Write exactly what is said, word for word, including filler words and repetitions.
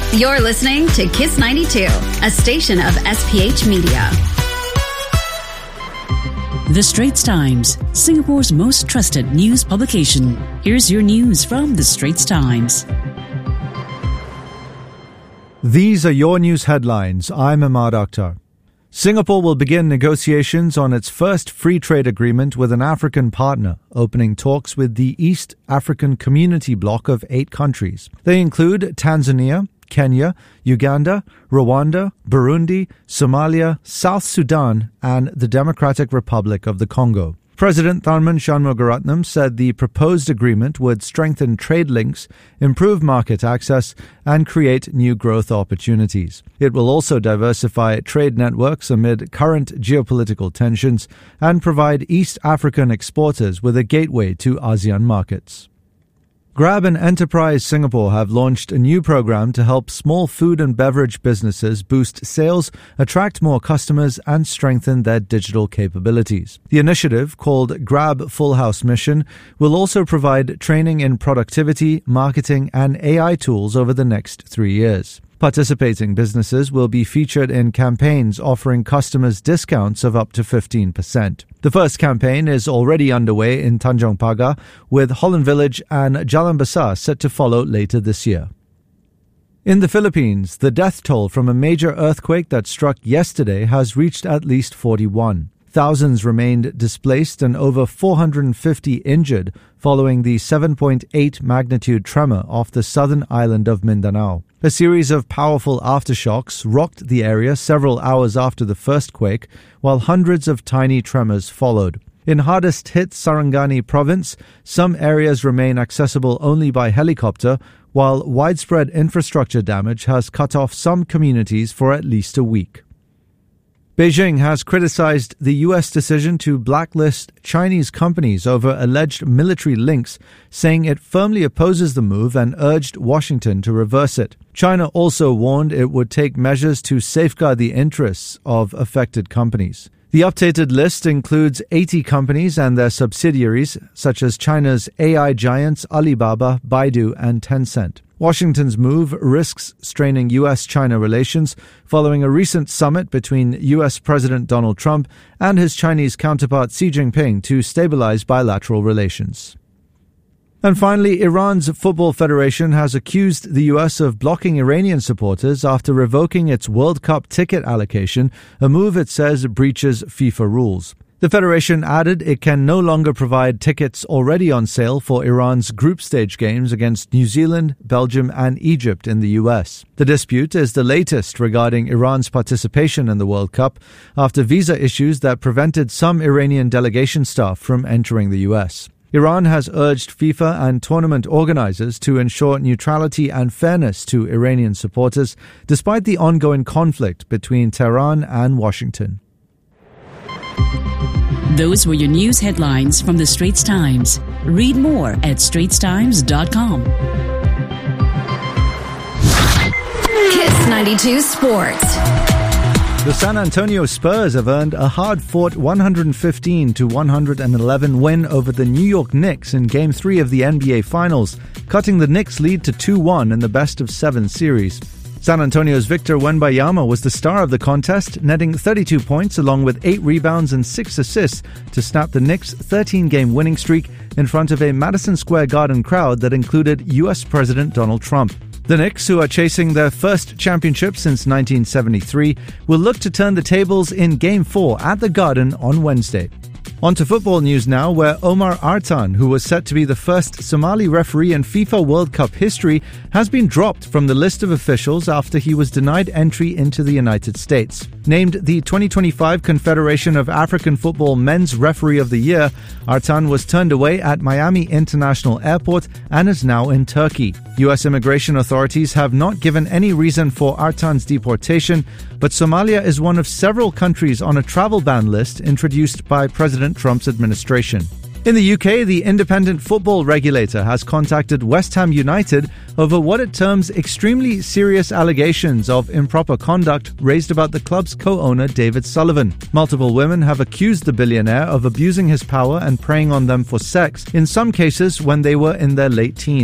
You're listening to Kiss ninety-two, a station of S P H Media. The Straits Times, Singapore's most trusted news publication. Here's your news from The Straits Times. These are your news headlines. I'm Ahmad Akhtar. Singapore will begin negotiations on its first free trade agreement with an African partner, opening talks with the East African Community bloc of eight countries. They include Tanzania, Kenya, Uganda, Rwanda, Burundi, Somalia, South Sudan, and the Democratic Republic of the Congo. President Tharman Shanmugaratnam said the proposed agreement would strengthen trade links, improve market access, and create new growth opportunities. It will also diversify trade networks amid current geopolitical tensions and provide East African exporters with a gateway to ASEAN markets. Grab and Enterprise Singapore have launched a new program to help small food and beverage businesses boost sales, attract more customers, and strengthen their digital capabilities. The initiative, called Grab Full House Mission, will also provide training in productivity, marketing, and A I tools over the next three years. Participating businesses will be featured in campaigns offering customers discounts of up to fifteen percent. The first campaign is already underway in Tanjong Pagar, with Holland Village and Jalan Besar set to follow later this year. In the Philippines, the death toll from a major earthquake that struck yesterday has reached at least forty-one. Thousands remained displaced and over four hundred fifty injured following the seven point eight magnitude tremor off the southern island of Mindanao. A series of powerful aftershocks rocked the area several hours after the first quake, while hundreds of tiny tremors followed. In hardest-hit Sarangani province, some areas remain accessible only by helicopter, while widespread infrastructure damage has cut off some communities for at least a week. Beijing has criticized the U S decision to blacklist Chinese companies over alleged military links, saying it firmly opposes the move and urged Washington to reverse it. China also warned it would take measures to safeguard the interests of affected companies. The updated list includes eighty companies and their subsidiaries, such as China's A I giants Alibaba, Baidu, and Tencent. Washington's move risks straining U S China relations following a recent summit between U S President Donald Trump and his Chinese counterpart Xi Jinping to stabilize bilateral relations. And finally, Iran's Football Federation has accused the U S of blocking Iranian supporters after revoking its World Cup ticket allocation, a move it says breaches FIFA rules. The federation added it can no longer provide tickets already on sale for Iran's group stage games against New Zealand, Belgium, and Egypt in the U S. The dispute is the latest regarding Iran's participation in the World Cup after visa issues that prevented some Iranian delegation staff from entering the U S. Iran has urged FIFA and tournament organizers to ensure neutrality and fairness to Iranian supporters, despite the ongoing conflict between Tehran and Washington. Those were your news headlines from The Straits Times. Read more at straits times dot com. Kiss ninety-two Sports. The San Antonio Spurs have earned a hard-fought one hundred fifteen to one hundred eleven win over the New York Knicks in Game three of the N B A Finals, cutting the Knicks' lead to two one in the best-of-seven series. San Antonio's Victor Wembanyama was the star of the contest, netting thirty-two points along with eight rebounds and six assists to snap the Knicks' thirteen-game winning streak in front of a Madison Square Garden crowd that included U S President Donald Trump. The Knicks, who are chasing their first championship since nineteen seventy-three, will look to turn the tables in Game four at the Garden on Wednesday. On to football news now, where Omar Artan, who was set to be the first Somali referee in FIFA World Cup history, has been dropped from the list of officials after he was denied entry into the United States. Named the twenty twenty-five Confederation of African Football Men's Referee of the Year, Artan was turned away at Miami International Airport and is now in Turkey. U S immigration authorities have not given any reason for Artan's deportation, but Somalia is one of several countries on a travel ban list introduced by President Trump's administration. In the U K, the independent football regulator has contacted West Ham United over what it terms extremely serious allegations of improper conduct raised about the club's co-owner David Sullivan. Multiple women have accused the billionaire of abusing his power and preying on them for sex, in some cases when they were in their late teens.